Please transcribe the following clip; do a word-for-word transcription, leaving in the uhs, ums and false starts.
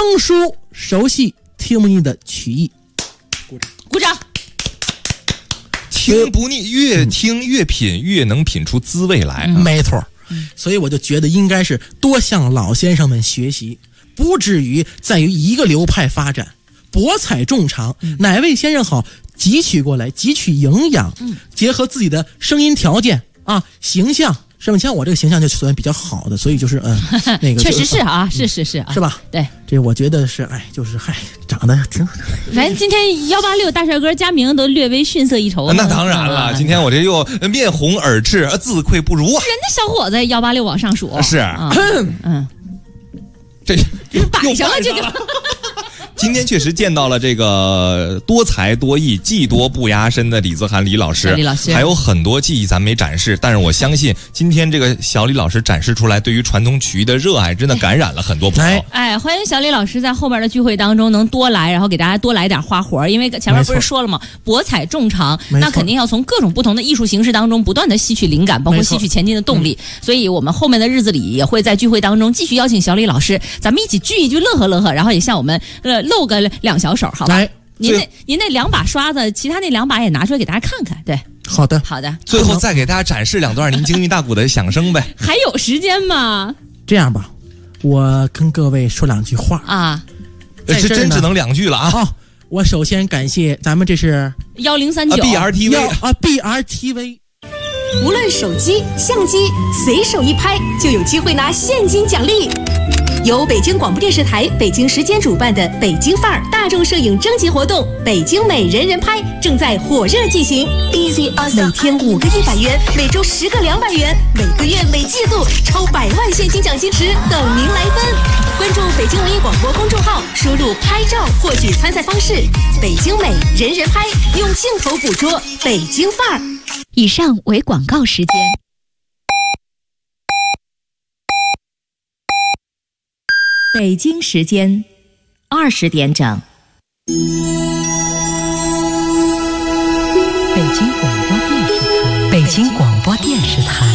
生疏熟悉听不腻的曲艺。鼓掌， 鼓掌。 听不腻，越听越品，越能品出滋味来。 嗯、没错，所以我就觉得应该是多向老先生们学习，不至于在于一个流派发展，博采众长。嗯、哪位先生好，汲取过来，汲取营养，嗯、结合自己的声音条件啊，形象。是吧？像我这个形象就算比较好的，所以就是嗯，那个确实是啊，是是是啊， 是吧？ 对， 这我觉得是，哎，就是嗨，长得挺。 反正今天幺八六大帅哥佳明都略微逊色一筹。 那当然了，今天我这又面红耳赤，自愧不如啊。 人家小伙子幺八六往上数， 是， 嗯嗯， 这这摆上了这个。 今天确实见到了这个多才多艺、技多不压身的李子涵李老师， 李老师还有很多技艺咱没展示，但是我相信今天这个小李老师展示出来，对于传统曲艺的热爱，真的感染了很多朋友。 哎，欢迎小李老师在后边的聚会当中能多来，然后给大家多来点花活，因为前面不是说了吗？博采众长，那肯定要从各种不同的艺术形式当中不断的吸取灵感，包括吸取前进的动力。所以我们后面的日子里也会在聚会当中继续邀请小李老师，咱们一起聚一聚，乐呵乐呵，然后也向我们呃。露个两小手，好吧？您那您那两把刷子，其他那两把也拿出来给大家看看。对， 好的， 好的。 最后再给大家展示两段您京韵大鼓的响声呗。 还有时间吗？ 这样吧，我跟各位说两句话啊。 这真只能两句了啊！ 好，我首先感谢咱们这是幺零三九 B R T V 啊 B R T V。 无论手机、相机，随手一拍就有机会拿现金奖励。由北京广播电视台北京时间主办的北京范儿大众摄影征集活动“北京美人人拍”正在火热进行。每天五个一百元，每周十个两百元，每个月每季度超百万现金奖金池等您来分。关注北京文艺广播公众号，输入“拍照”获取参赛方式。北京美人人拍，用镜头捕捉北京范儿。 以上为广告时间。北京时间二十点整。 北京广播电视台，北京广播电视台。